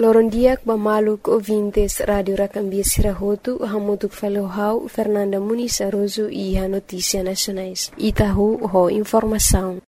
Lorondiak bamaluk ouvintes Rádio Racambia Sirahotu, Hamutuk Falohau, Fernanda Muniz Aroso e a Notícia Nacionais. Itahu, ho informação.